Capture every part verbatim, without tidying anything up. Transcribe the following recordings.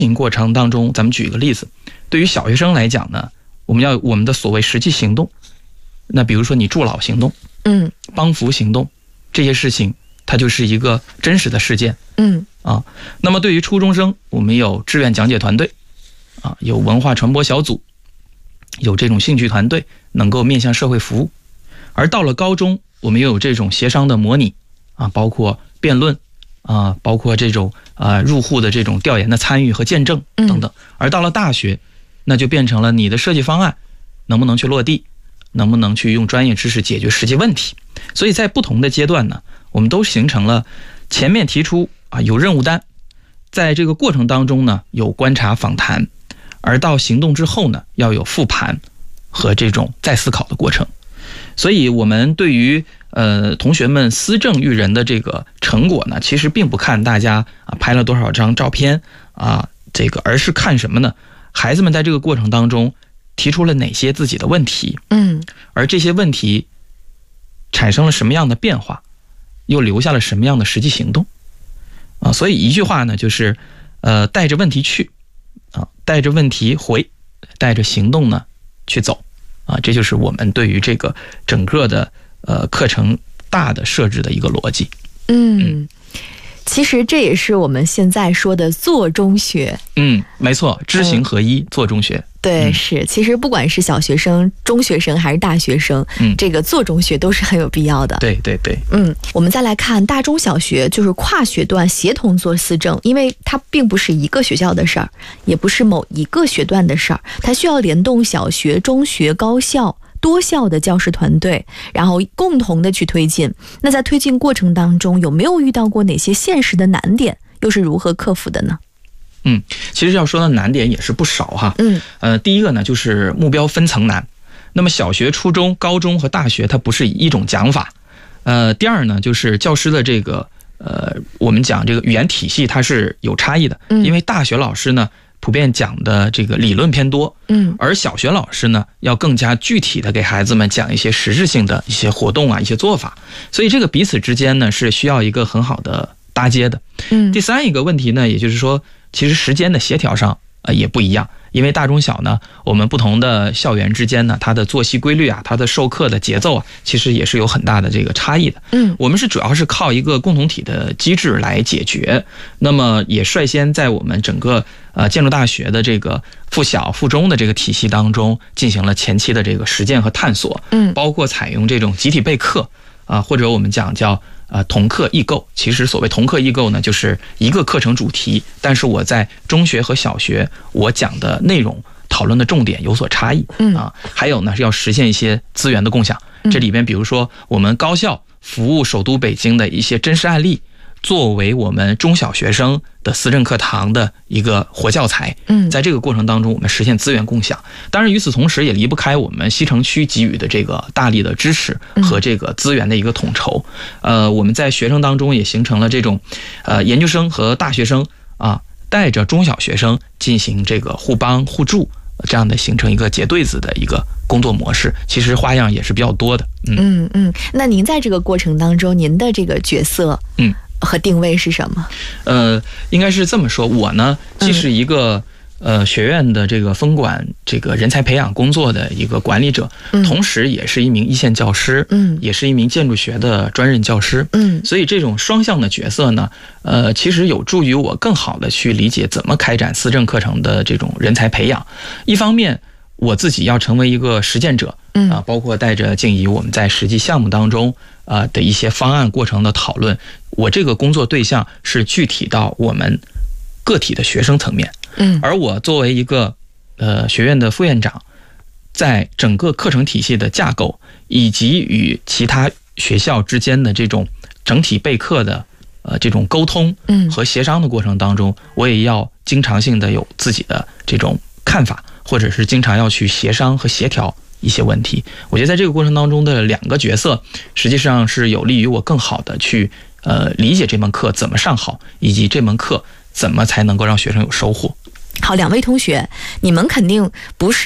行过程当中，咱们举一个例子，对于小学生来讲呢，我们要我们的所谓实际行动，那比如说你助老行动， 嗯， 帮扶行动，这些事情它就是一个真实的事件， 嗯啊。那么对于初中生，我们有志愿讲解团队，啊，有文化传播小组，有这种兴趣团队，能够面向社会服务。而到了高中，我们又有这种协商的模拟，啊，包括辩论，啊，包括这种啊入户的这种调研的参与和见证等等。而到了大学，那就变成了你的设计方案能不能去落地，能不能去用专业知识解决实际问题。所以在不同的阶段呢，我们都形成了前面提出啊有任务单，在这个过程当中呢有观察访谈，而到行动之后呢要有复盘和这种再思考的过程。所以我们对于呃同学们思政育人的这个成果呢，其实并不看大家啊拍了多少张照片啊这个，而是看什么呢？孩子们在这个过程当中提出了哪些自己的问题， 嗯， 而这些问题产生了什么样的变化，又留下了什么样的实际行动啊？所以一句话呢，就是呃带着问题去啊，带着问题回，带着行动呢去走啊，这就是我们对于这个整个的呃课程大的设置的一个逻辑。 嗯，其实这也是我们现在说的做中学。 嗯，没错，知行合一，嗯、做中学。 对， 嗯、 是，其实不管是小学生、中学生还是大学生，嗯，这个做中学都是很有必要的。 对对对， 嗯，我们再来看大中小学，就是跨学段协同做思政，因为它并不是一个学校的事儿，也不是某一个学段的事儿，它需要联动小学、中学、高校多校的教师团队，然后共同的去推进。那在推进过程当中，有没有遇到过哪些现实的难点，又是如何克服的呢？ 嗯，其实要说的难点也是不少哈。 嗯， 呃，第一个呢就是目标分层难。那么小学、初中、高中和大学它不是一种讲法。呃，第二呢就是教师的这个呃，我们讲这个语言体系它是有差异的。嗯，因为大学老师呢普遍讲的这个理论偏多，嗯，而小学老师呢要更加具体的给孩子们讲一些实质性的一些活动啊，一些做法。所以这个彼此之间呢是需要一个很好的搭接的。嗯，第三一个问题呢，也就是说其实时间的协调上呃也不一样，因为大中小呢，我们不同的校园之间呢，它的作息规律啊，它的授课的节奏啊，其实也是有很大的这个差异的。嗯，我们是主要是靠一个共同体的机制来解决。那么也率先在我们整个呃建筑大学的这个附小、附中的这个体系当中进行了前期的这个实践和探索。嗯，包括采用这种集体备课啊、呃，或者我们讲叫呃，同课异构。其实所谓同课异构呢，就是一个课程主题，但是我在中学和小学我讲的内容讨论的重点有所差异。嗯啊，还有呢是要实现一些资源的共享。这里边比如说我们高校服务首都北京的一些真实案例，作为我们中小学生的思政课堂的一个活教材。嗯，在这个过程当中我们实现资源共享。当然与此同时也离不开我们西城区给予的这个大力的支持和这个资源的一个统筹。呃，我们在学生当中也形成了这种呃研究生和大学生啊带着中小学生进行这个互帮互助，这样的形成一个结对子的一个工作模式，其实花样也是比较多的。嗯嗯嗯，那您在这个过程当中，您的这个角色嗯和定位是什么？ 呃，应该是这么说，我呢既是一个、嗯、呃学院的这个分管这个人才培养工作的一个管理者，嗯、同时也是一名一线教师，嗯，也是一名建筑学的专任教师，嗯，所以这种双向的角色呢，呃，其实有助于我更好的去理解怎么开展思政课程的这种人才培养。一方面，我自己要成为一个实践者，嗯啊，包括带着静怡我们在实际项目当中啊的一些方案过程的讨论。我这个工作对象是具体到我们个体的学生层面，嗯，而我作为一个呃学院的副院长，在整个课程体系的架构以及与其他学校之间的这种整体备课的呃这种沟通和协商的过程当中，我也要经常性的有自己的这种看法，或者是经常要去协商和协调一些问题。我觉得在这个过程当中的两个角色实际上是有利于我更好的去呃理解这门课怎么上好，以及这门课怎么才能够让学生有收获。 好，两位同学，你们肯定不是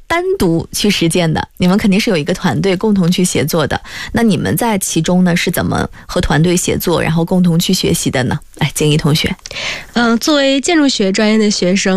单独去实践的，你们肯定是有一个团队共同去协作的。那你们在其中呢是怎么和团队协作，然后共同去学习的呢？来，景怡同学。 嗯、呃，作为建筑学专业的学生，